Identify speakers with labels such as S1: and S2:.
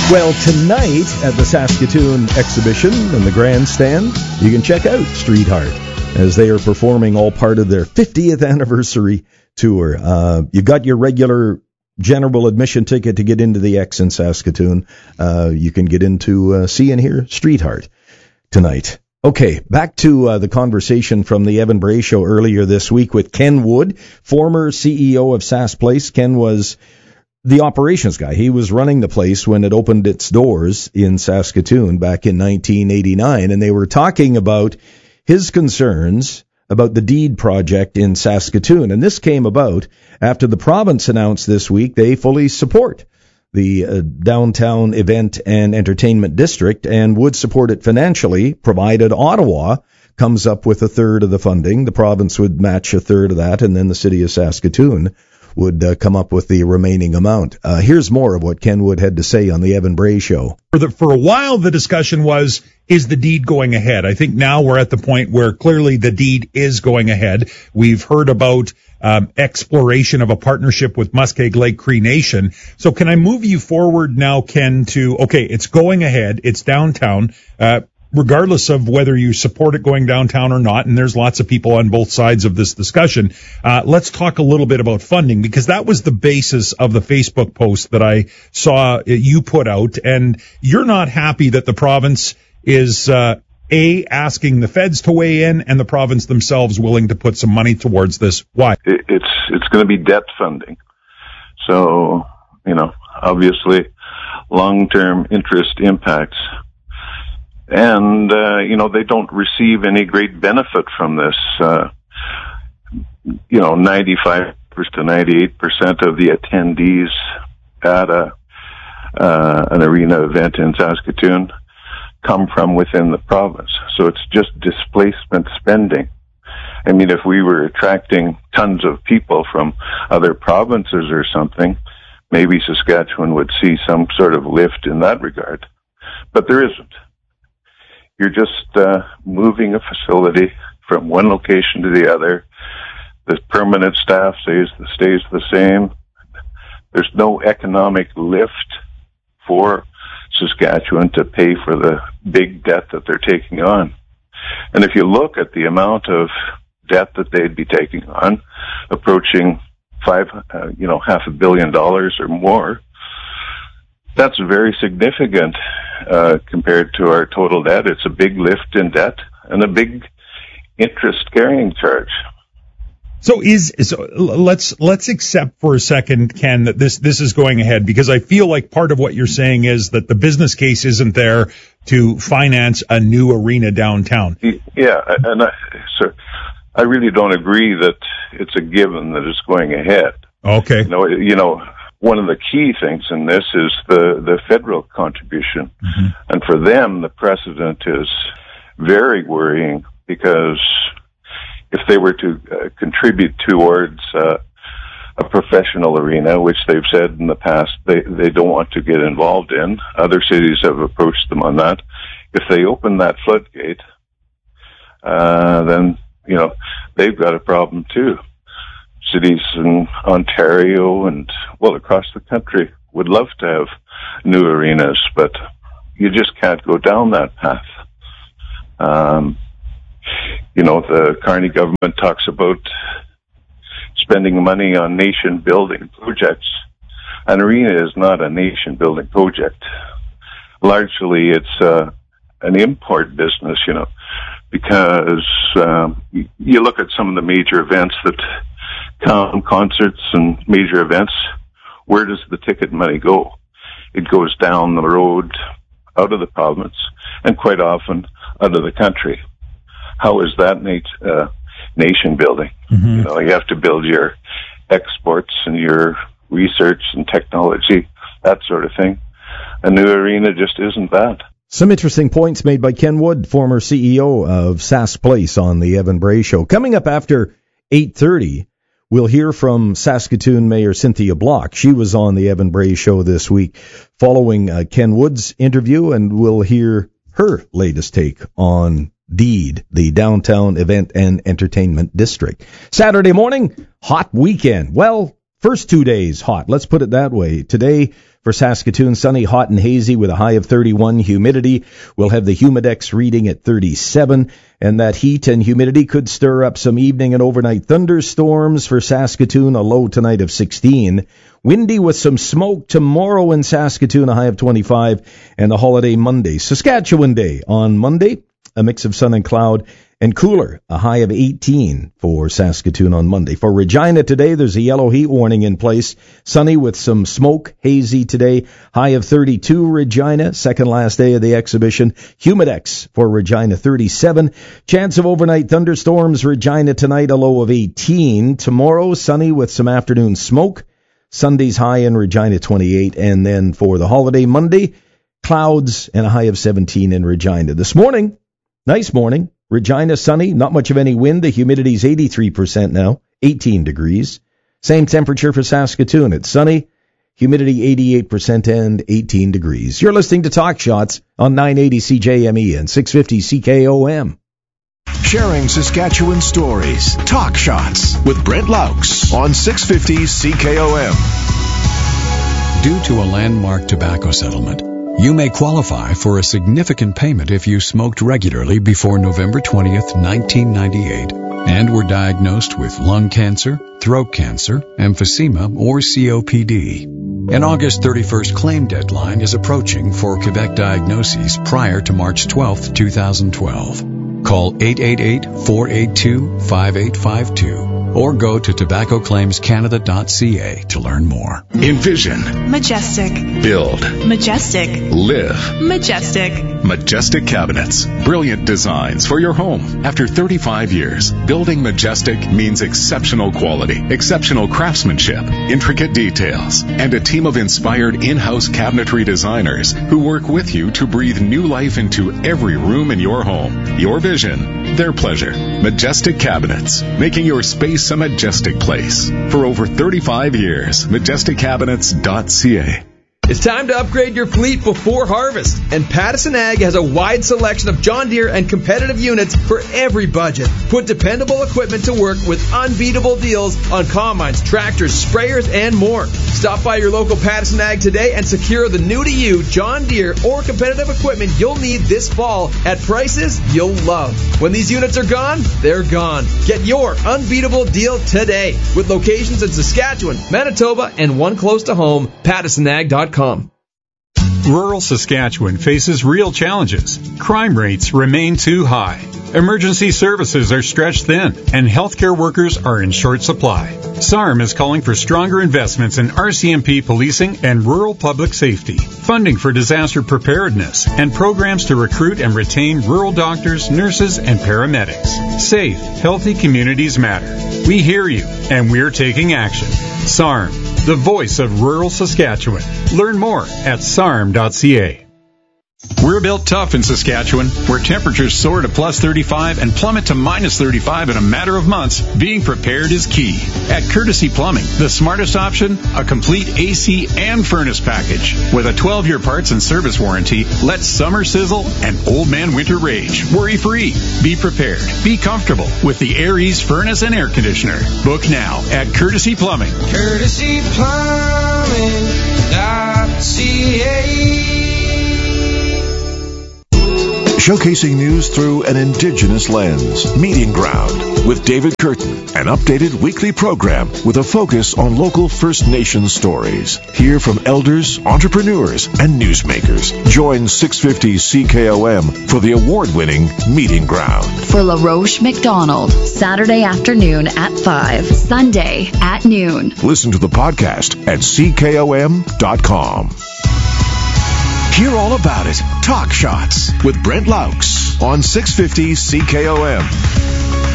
S1: Well, tonight at the Saskatoon Exhibition in the Grandstand, you can check out Street Heart as they are performing all part of their 50th anniversary tour. You've got your regular general admission ticket to get into the X in Saskatoon. You can get into see and hear Street Heart tonight. Okay, back to the conversation from the Evan Bray Show earlier this week with Ken Wood, former CEO of Sask Place. Ken was the operations guy. He was running the place when it opened its doors in Saskatoon back in 1989, and they were talking about his concerns about the deed project in Saskatoon. And this came about after the province announced this week they fully support the downtown event and entertainment district and would support it financially, provided Ottawa comes up with a third of the funding. The province would match a third of that, and then the city of Saskatoon would come up with the remaining amount. Here's more of what Ken Wood had to say on the Evan Bray Show.
S2: For a while, the discussion was, is the deed going ahead? I think now we're at the point where clearly the deed is going ahead. We've heard about exploration of a partnership with Muskeg Lake Cree Nation. So can I move you forward now, Ken, to, okay, it's going ahead, it's downtown, regardless of whether you support it going downtown or not, and there's lots of people on both sides of this discussion, let's talk a little bit about funding, because that was the basis of the Facebook post that I saw you put out, and you're not happy that the province is, asking the feds to weigh in, and the province themselves willing to put some money towards this. Why?
S3: It's going to be debt funding. So, obviously, long-term interest impacts. And, they don't receive any great benefit from this. 95% to 98% of the attendees at an arena event in Saskatoon come from within the province. So it's just displacement spending. I mean, if we were attracting tons of people from other provinces or something, maybe Saskatchewan would see some sort of lift in that regard. But there isn't. You're just moving a facility from one location to the other. The permanent staff stays the same. There's no economic lift for Saskatchewan to pay for the big debt that they're taking on. And if you look at the amount of debt that they'd be taking on, approaching $500 million or more, that's very significant compared to our total debt. It's a big lift in debt and a big interest carrying charge.
S2: So let's accept for a second, Ken, that this is going ahead, because I feel like part of what you're saying is that the business case isn't there to finance a new arena downtown.
S3: Yeah, and I really don't agree that it's a given that it's going ahead.
S2: Okay.
S3: One of the key things in this is the federal contribution. Mm-hmm. And for them, the precedent is very worrying, because if they were to contribute towards a professional arena, which they've said in the past they don't want to get involved in, other cities have approached them on that. If they open that floodgate, then, they've got a problem too. Cities in Ontario and, across the country would love to have new arenas, but you just can't go down that path. The Carney government talks about spending money on nation-building projects. An arena is not a nation-building project. Largely, it's an import business, because you look at some of the major events that come, concerts and major events, where does the ticket money go? It goes down the road, out of the province, and quite often out of the country. How is that nation building? Mm-hmm. You have to build your exports and your research and technology, that sort of thing. A new arena just isn't that.
S1: Some interesting points made by Ken Wood, former CEO of Sask Place, on the Evan Bray Show. Coming up after 8:30, we'll hear from Saskatoon Mayor Cynthia Block. She was on the Evan Bray Show this week following Ken Wood's interview, and we'll hear her latest take on DEED, the Downtown Event and Entertainment District. Saturday morning, hot weekend. Well, first 2 days hot. Let's put it that way. Today, For Saskatoon, sunny, hot, and hazy with a high of 31. Humidity, we'll have the Humidex reading at 37. And that heat and humidity could stir up some evening and overnight thunderstorms. For Saskatoon, a low tonight of 16. Windy with some smoke tomorrow in Saskatoon, a high of 25. And the holiday Monday. Saskatchewan Day on Monday, a mix of sun and cloud. And cooler, a high of 18 for Saskatoon on Monday. For Regina today, there's a yellow heat warning in place. Sunny with some smoke, hazy today. High of 32, Regina, second last day of the exhibition. Humidex for Regina, 37. Chance of overnight thunderstorms, Regina tonight, a low of 18. Tomorrow, sunny with some afternoon smoke. Sunday's high in Regina, 28. And then for the holiday Monday, clouds and a high of 17 in Regina. This morning, nice morning. Regina, sunny, not much of any wind. The humidity's 83% now, 18 degrees. Same temperature for Saskatoon. It's sunny, humidity 88% and 18 degrees. You're listening to Talk Shots on 980 CJME and 650 CKOM.
S4: Sharing Saskatchewan stories. Talk Shots with Brent Laux on 650 CKOM.
S5: Due to a landmark tobacco settlement, you may qualify for a significant payment if you smoked regularly before November 20th, 1998, and were diagnosed with lung cancer, throat cancer, emphysema, or COPD. An August 31st claim deadline is approaching for Quebec diagnoses prior to March 12th, 2012. Call 888-482-5852 or go to tobaccoclaimscanada.ca to learn more.
S4: Envision.
S6: Majestic.
S4: Build.
S6: Majestic.
S4: Live.
S6: Majestic.
S4: Majestic Cabinets. Brilliant designs for your home. After 35 years, building Majestic means exceptional quality, exceptional craftsmanship, intricate details, and a team of inspired in-house cabinetry designers who work with you to breathe new life into every room in your home. Your vision, their pleasure. Majestic Cabinets, making your space a majestic place. For over 35 years, MajesticCabinets.ca.
S7: It's time to upgrade your fleet before harvest, and Pattison Ag has a wide selection of John Deere and competitive units for every budget. Put dependable equipment to work with unbeatable deals on combines, tractors, sprayers, and more. Stop by your local Pattison Ag today and secure the new-to-you John Deere or competitive equipment you'll need this fall at prices you'll love. When these units are gone, they're gone. Get your unbeatable deal today with locations in Saskatchewan, Manitoba, and one close to home, PattisonAg.com.
S8: Rural Saskatchewan faces real challenges. Crime rates remain too high. Emergency services are stretched thin, and healthcare workers are in short supply. SARM is calling for stronger investments in RCMP policing and rural public safety, funding for disaster preparedness, and programs to recruit and retain rural doctors, nurses, and paramedics. Safe, healthy communities matter. We hear you, and we're taking action. SARM, the voice of rural Saskatchewan. Learn more at sarm.ca. We're built tough in Saskatchewan, where temperatures soar to plus 35 and plummet to minus 35 in a matter of months. Being prepared is key. At Courtesy Plumbing, the smartest option, a complete AC and furnace package. With a 12-year parts and service warranty, let summer sizzle and old man winter rage. Worry-free. Be prepared. Be comfortable with the Aries furnace and air conditioner. Book now at Courtesy Plumbing.
S4: CourtesyPlumbing.ca. Showcasing news through an Indigenous lens. Meeting Ground with David Curtin, an updated weekly program with a focus on local First Nations stories. Hear from elders, entrepreneurs, and newsmakers. Join 650 CKOM for the award-winning Meeting Ground.
S9: For LaRoche McDonald, Saturday afternoon at 5, Sunday at noon.
S4: Listen to the podcast at CKOM.com. Hear all about it. Talk Shots with Brent Laux on 650 CKOM.